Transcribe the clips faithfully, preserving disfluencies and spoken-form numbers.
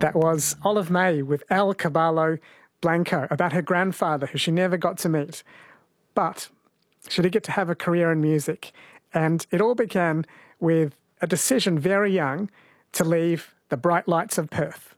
That was Olive May with El Caballo Blanco about her grandfather, who she never got to meet. But she did get to have a career in music, and it all began with a decision very young to leave the bright lights of Perth.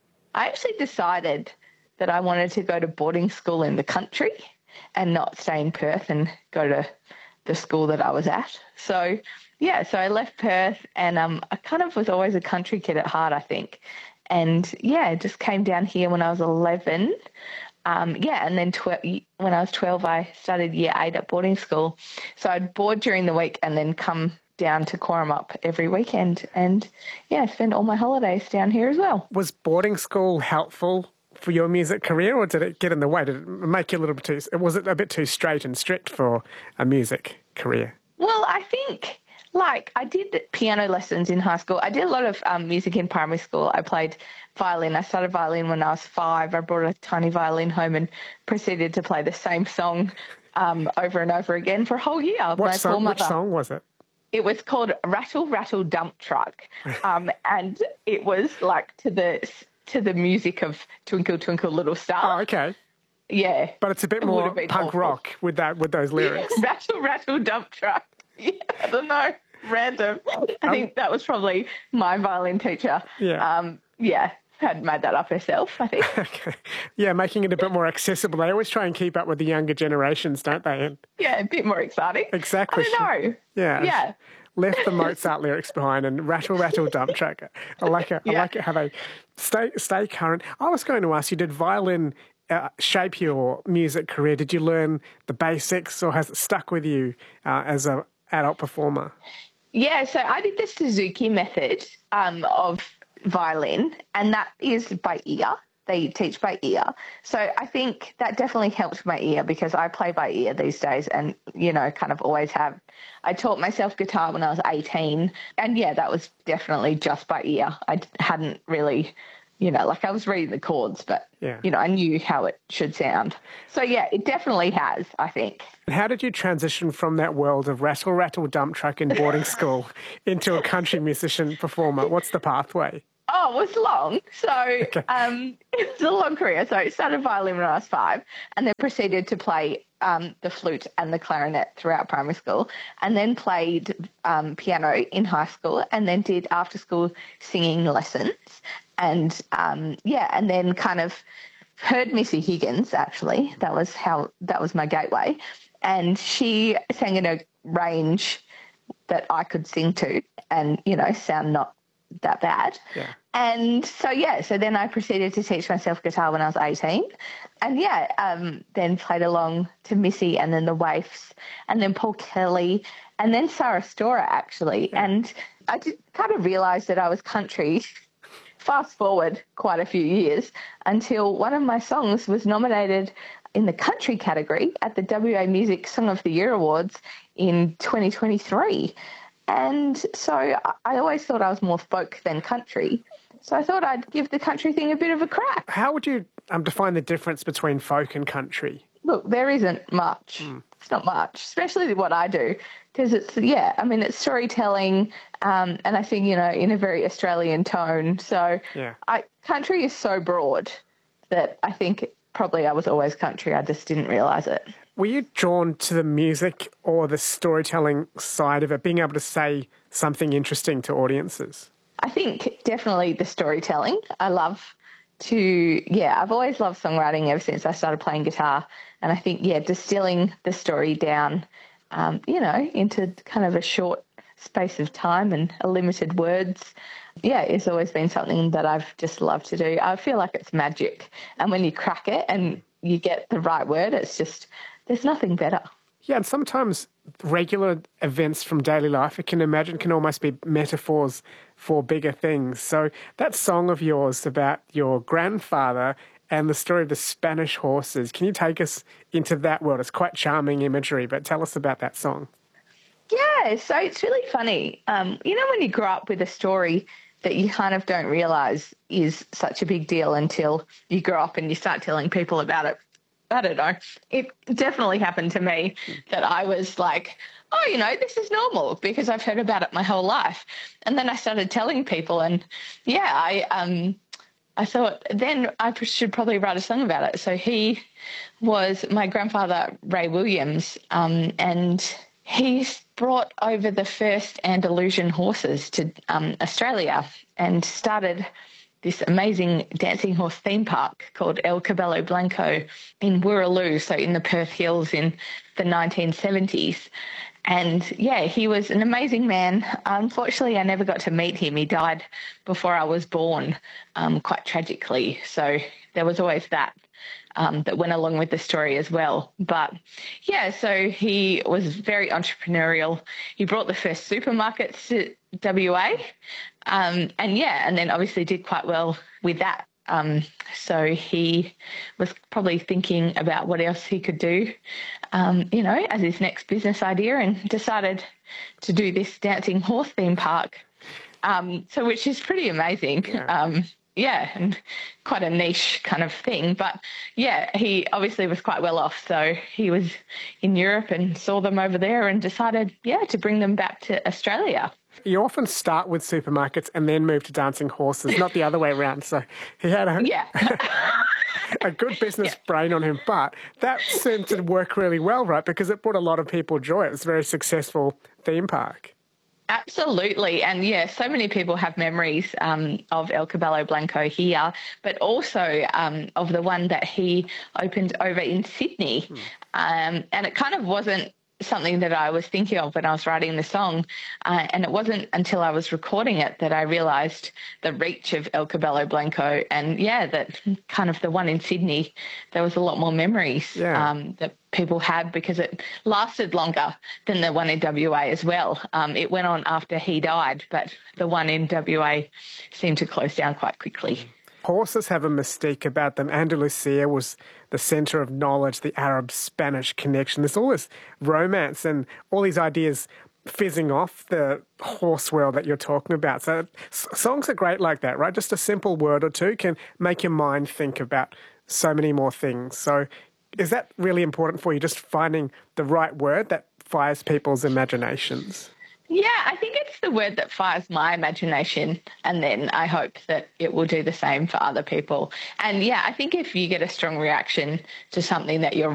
I actually decided that I wanted to go to boarding school in the country and not stay in Perth and go to the school that I was at. So, yeah, so I left Perth, and um, I kind of was always a country kid at heart, I think. And, yeah, just came down here when I was eleven. Um, yeah, and then tw- when I was twelve, I started year eight at boarding school. So I'd board during the week and then come down to Corrimup every weekend and, yeah, spend all my holidays down here as well. Was boarding school helpful for your music career, or did it get in the way? Did it make you a little bit too, was it a bit too straight and strict for a music career? Well, I think... Like, I did piano lessons in high school. I did a lot of um, music in primary school. I played violin. I started violin when I was five. I brought a tiny violin home and proceeded to play the same song um, over and over again for a whole year. What My song, poor mother. Which song was it? It was called Rattle, Rattle, Dump Truck. Um, and it was like to the to the music of Twinkle, Twinkle, Little Star. Oh, okay. Yeah. But it's a bit It more would have been punk awful. rock with that with those lyrics. Rattle, rattle, dump truck. Yeah, I don't know. Random. I Um, think that was probably my violin teacher. Yeah. Um, yeah, had made that up herself, I think. Okay. Yeah, making it a bit more accessible. They always try and keep up with the younger generations, don't they? And Yeah, a bit more exciting. exactly. I don't know. Yeah. Yeah. Left the Mozart lyrics behind and rattle, rattle, dump truck. I like it. I Yeah. like it how they stay stay current. I was going to ask you, did violin uh, shape your music career? Did you learn the basics, or has it stuck with you uh, as an adult performer? Yeah, so I did the Suzuki method um, of violin, and that is by ear. They teach by ear. So I think that definitely helped my ear because I play by ear these days and, you know, kind of always have. I taught myself guitar when I was eighteen, and, yeah, that was definitely just by ear. I hadn't really, you know, like I was reading the chords, but, Yeah. you know, I knew how it should sound. So, yeah, it definitely has, I think. How did you transition from that world of rattle, rattle, dump truck in boarding school into a country musician performer? What's the pathway? Oh, it was long. So okay. um, it was a long career. So I started violin when I was five and then proceeded to play um, the flute and the clarinet throughout primary school, and then played um, piano in high school, and then did after-school singing lessons. And, um, yeah, and then kind of heard Missy Higgins, actually. That was how that was my gateway. And she sang in a range that I could sing to and, you know, sound not that bad. Yeah. And so, yeah, so then I proceeded to teach myself guitar when I was eighteen. And, yeah, um, then played along to Missy and then the Waifs and then Paul Kelly and then Sarah Storer, actually. Yeah. And I did kind of realise that I was country, fast forward quite a few years, until one of my songs was nominated in the country category at the W A Music Song of the Year Awards in twenty twenty-three. And so I always thought I was more folk than country. So I thought I'd give the country thing a bit of a crack. How would you um, define the difference between folk and country? Look, there isn't much. Mm. It's not much, especially what I do, because it's, yeah, I mean, it's storytelling, um, and I think, you know, in a very Australian tone. So yeah. I, country is so broad that I think probably I was always country. I just didn't realise it. Were you drawn to the music or the storytelling side of it, being able to say something interesting to audiences? I think definitely the storytelling. I love to, yeah, I've always loved songwriting ever since I started playing guitar. And I think, yeah, distilling the story down, um, you know, into kind of a short space of time and a limited words, yeah, it's always been something that I've just loved to do. I feel like it's magic. And when you crack it and you get the right word, it's just, there's nothing better. Yeah, and sometimes regular events from daily life, I can imagine, can almost be metaphors for bigger things. So that song of yours about your grandfather and the story of the Spanish horses, can you take us into that world? It's quite charming imagery, but tell us about that song. Yeah, so it's really funny. Um, you know, when you grow up with a story that you kind of don't realise is such a big deal until you grow up and you start telling people about it. I don't know. It definitely happened to me that I was like, oh, you know, this is normal because I've heard about it my whole life. And then I started telling people and, yeah, I um, I thought then I should probably write a song about it. So he was my grandfather, Ray Williams, um, and he brought over the first Andalusian horses to um, Australia and started this amazing dancing horse theme park called El Cabello Blanco in Wirraloo, so in the Perth Hills in the nineteen seventies. And, yeah, he was an amazing man. Unfortunately, I never got to meet him. He died before I was born, um, quite tragically. So there was always that um, that went along with the story as well. But, yeah, so he was very entrepreneurial. He brought the first supermarkets to W A. Um, and, yeah, and then obviously did quite well with that. Um, so he was probably thinking about what else he could do, um, you know, as his next business idea, and decided to do this dancing horse theme park. Um, so which is pretty amazing. Yeah. Um, yeah, and quite a niche kind of thing. But, yeah, he obviously was quite well off. So he was in Europe and saw them over there and decided, yeah, to bring them back to Australia. You often start with supermarkets and then move to dancing horses, not the other way around. So he had a, yeah. a good business yeah. brain on him, but that seemed to work really well, right? Because it brought a lot of people joy. It was a very successful theme park. Absolutely. And, yeah, so many people have memories um, of El Cabello Blanco here, but also um, of the one that he opened over in Sydney. Hmm. Um, and it kind of wasn't something that I was thinking of when I was writing the song. Uh, and it wasn't until I was recording it that I realised the reach of El Cabello Blanco. And, yeah, that kind of the one in Sydney, there was a lot more memories yeah. um, that people had because it lasted longer than the one in W A as well. Um, it went on after he died, but the one in W A seemed to close down quite quickly. Horses have a mystique about them. Andalusia was the centre of knowledge, the Arab-Spanish connection. There's all this romance and all these ideas fizzing off the horse world that you're talking about. So songs are great like that, right? Just a simple word or two can make your mind think about so many more things. So is that really important for you, just finding the right word that fires people's imaginations? Yeah, I think it's the word that fires my imagination, and then I hope that it will do the same for other people. And, yeah, I think if you get a strong reaction to something that you're